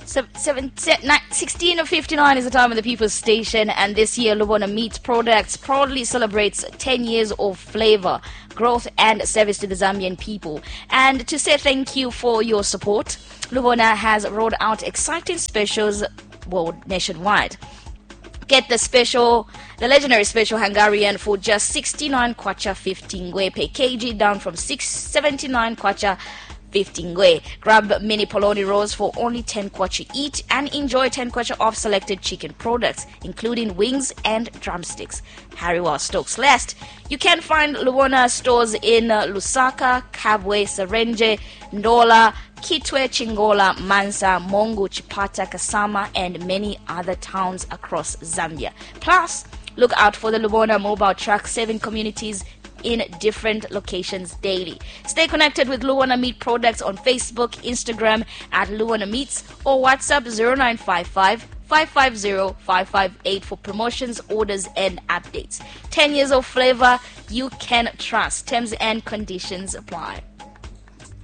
16:59 is the time of the People's Station, and this year Lubona Meat Products proudly celebrates 10 years of flavor, growth and service to the Zambian people. And to say thank you for your support, Lubona has rolled out exciting specials nationwide. Get the legendary special Hungarian for just 69 kwacha 15 ngwe per kg, down from 679 kwacha 15 ngwe. Grab mini polony rolls for only 10 kwacha each and enjoy 10 kwacha off selected chicken products, including wings and drumsticks. Harry while stokes last. You can find Lubona stores in Lusaka, Kabwe, Serenje, Ndola, Kitwe, Chingola, Mansa, Mongo, Chipata, Kasama, and many other towns across Zambia. Plus, look out for the Lubona mobile truck serving communities in different locations daily. Stay connected with Lubona Meat Products on Facebook, Instagram at Lubona Meats, or WhatsApp 0955 550 558 for promotions, orders, and updates. 10 years of flavor you can trust. Terms and conditions apply.